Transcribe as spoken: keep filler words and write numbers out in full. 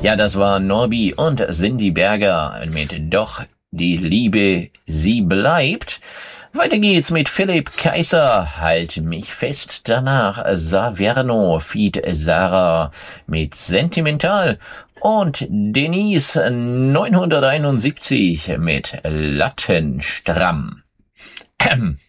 Ja, das war Norbi und Cindy Berger mit Doch die Liebe, sie bleibt. Weiter geht's mit Philipp Kaiser, Halt mich fest. Danach Saverno, feat. Sarah mit Sentimental. Und Denise neunhunderteinundsiebzig mit Lattenstramm.